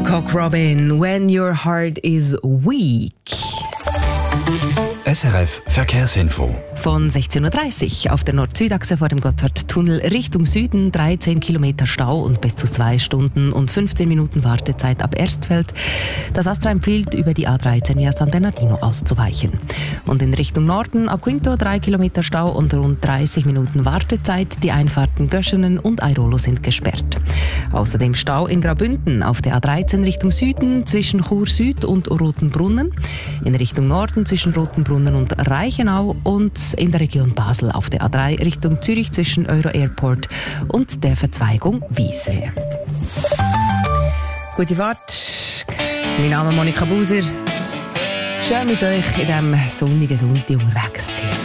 Cock Robin, When Your Heart is Weak. SRF Verkehrsinfo. Von 16.30 Uhr auf der Nord-Süd-Achse vor dem Gotthardtunnel Richtung Süden 13 Kilometer Stau und bis zu 2 Stunden und 15 Minuten Wartezeit ab Erstfeld. Das Astra empfiehlt, über die A13 via San Bernardino auszuweichen. Und in Richtung Norden ab Quinto 3 Kilometer Stau und rund 30 Minuten Wartezeit. Die Einfahrten Göschenen und Airolo sind gesperrt. Außerdem Stau in Graubünden auf der A13 Richtung Süden zwischen Chur Süd und Rotenbrunnen. In Richtung Norden zwischen Rotenbrunnen und Reichenau und in der Region Basel auf der A3 Richtung Zürich zwischen Euro Airport und der Verzweigung Wiese. Gute Fahrt. Mein Name ist Monika Buser. Schön mit euch in diesem sonnigen Sonntag unterwegs zu sein.